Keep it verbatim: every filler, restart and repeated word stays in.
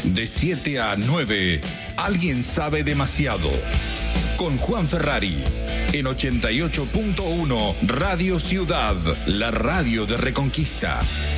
De siete a nueve, Alguien sabe demasiado. Con Juan Ferrari, en ochenta y ocho punto uno Radio Ciudad, la radio de Reconquista.